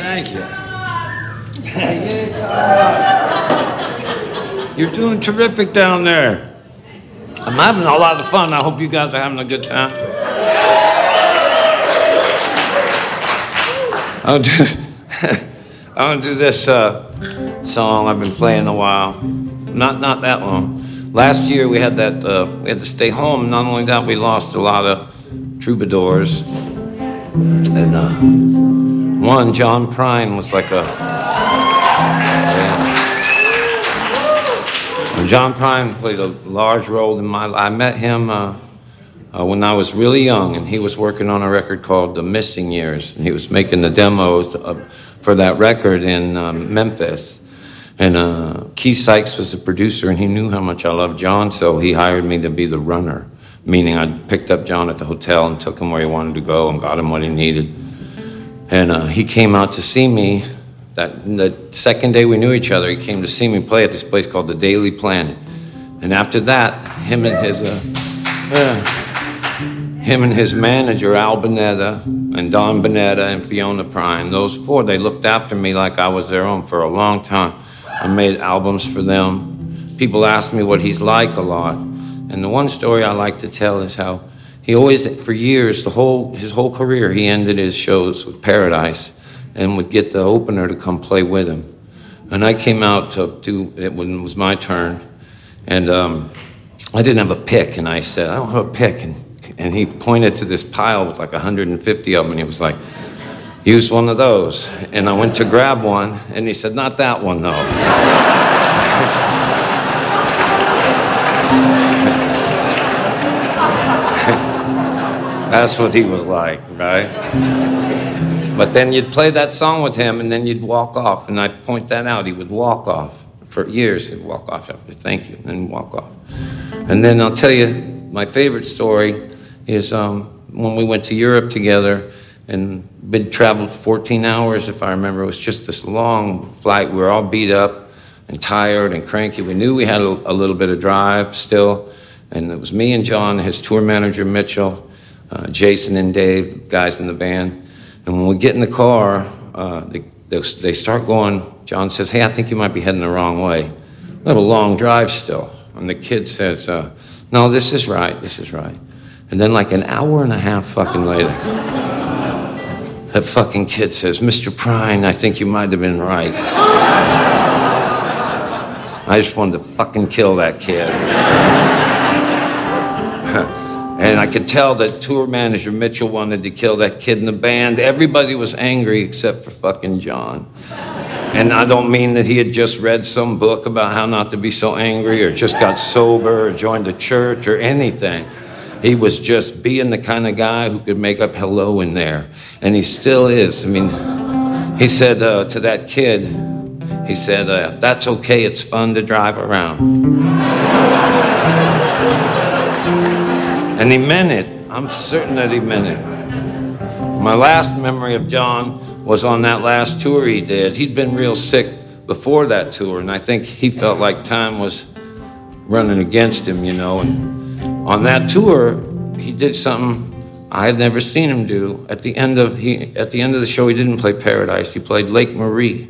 Thank you. You're doing terrific down there. I'm having a lot of fun. I hope you guys are having a good time. I'm gonna do this song I've been playing a while. Not that long. Last year we had to stay home. Not only that, we lost a lot of troubadours. And one, John Prine, was like John Prine played a large role in my life. I met him when I was really young, and he was working on a record called The Missing Years, and he was making the demos for that record in Memphis. And Keith Sykes was the producer, and he knew how much I loved John, so he hired me to be the runner, meaning I picked up John at the hotel and took him where he wanted to go and got him what he needed. And he came out to see me. The second day we knew each other, he came to see me play at this place called the Daily Planet. And after that, him and his manager, Al Bonetta, and Don Bonetta, and Fiona Prine, those four, they looked after me like I was their own for a long time. I made albums for them. People ask me what he's like a lot. And the one story I like to tell is how he always, for years, his whole career, he ended his shows with Paradise and would get the opener to come play with him. And I came out to do it when it was my turn, and I didn't have a pick, and I said, I don't have a pick. And he pointed to this pile with like 150 of them, and he was like, use one of those. And I went to grab one, and he said, not that one, though. That's what he was like, right? But then you'd play that song with him, and then you'd walk off, and I'd point that out. He would walk off. For years, he'd walk off after thank you, and then walk off. And then I'll tell you, my favorite story is when we went to Europe together, and we'd traveled 14 hours, if I remember. It was just this long flight. We were all beat up and tired and cranky. We knew we had a little bit of drive still, and it was me and John, his tour manager, Mitchell, Jason and Dave, the guys in the band. And when we get in the car, they start going. John says, hey, I think you might be heading the wrong way. We have a long drive still. And the kid says, no, this is right. And then like an hour and a half fucking later, that fucking kid says, Mr. Prine, I think you might have been right. I just wanted to fucking kill that kid. And I could tell that tour manager Mitchell wanted to kill that kid in the band. Everybody was angry except for fucking John. And I don't mean that he had just read some book about how not to be so angry or just got sober or joined a church or anything. He was just being the kind of guy who could make up hello in there. And he still is. I mean, he said to that kid, he said, that's okay, it's fun to drive around. And he meant it. I'm certain that he meant it. My last memory of John was on that last tour he did. He'd been real sick before that tour, and I think he felt like time was running against him, you know. And on that tour, he did something I had never seen him do. At the end of the show, he didn't play Paradise. He played Lake Marie.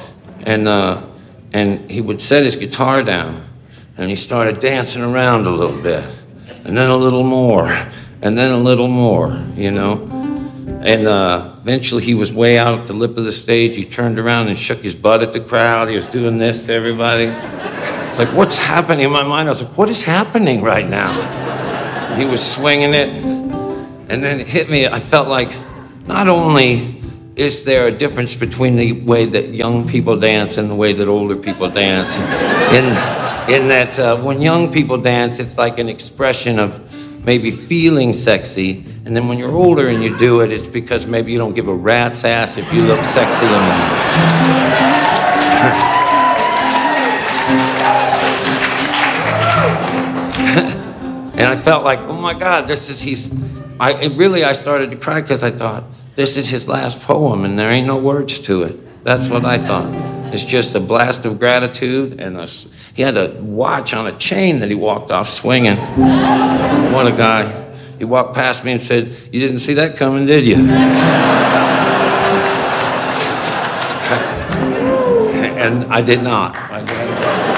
And he would set his guitar down, and he started dancing around a little bit. And then a little more, and then a little more, you know. And eventually he was way out at the lip of the stage. He turned around and shook his butt at the crowd. He was doing this to everybody. It's like, what's happening? In my mind, I was like, what is happening right now? He was swinging it, and then it hit me. I felt like not only is there a difference between the way that young people dance and the way that older people dance, in that when young people dance, it's like an expression of maybe feeling sexy, and then when you're older and you do it, it's because maybe you don't give a rat's ass if you look sexy enough. And I felt like, oh my God, I started to cry because I thought, this is his last poem and there ain't no words to it. That's what I thought. It's just a blast of gratitude, and he had a watch on a chain that he walked off swinging. What a guy. He walked past me and said, you didn't see that coming, did you? And I did not. I did not.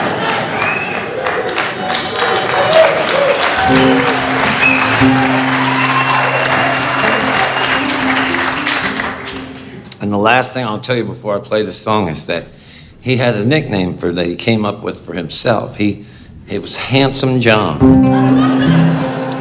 And the last thing I'll tell you before I play the song is that he had a nickname that he came up with for himself. It was Handsome John.